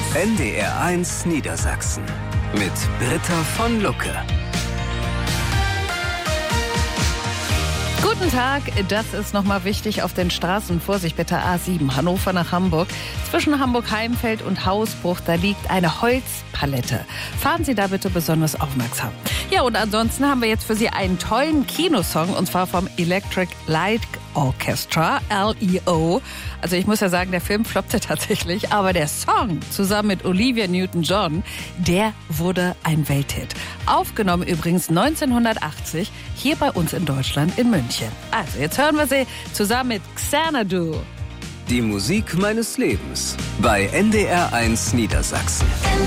NDR1 Niedersachsen mit Britta von Lucke. Guten Tag, das ist nochmal wichtig auf den Straßen. Vorsicht bitte, A7, Hannover nach Hamburg. Zwischen Hamburg-Heimfeld und Hausbruch, da liegt eine Holzpalette. Fahren Sie da bitte besonders aufmerksam. Ja, und ansonsten haben wir jetzt für Sie einen tollen Kinosong, und zwar vom Electric Light Orchestra, LEO. Also ich muss ja sagen, der Film floppte tatsächlich, aber der Song zusammen mit Olivia Newton-John, der wurde ein Welthit. Aufgenommen übrigens 1980 hier bei uns in Deutschland in München. Also jetzt hören wir sie zusammen mit Xanadu. Die Musik meines Lebens bei NDR1 Niedersachsen.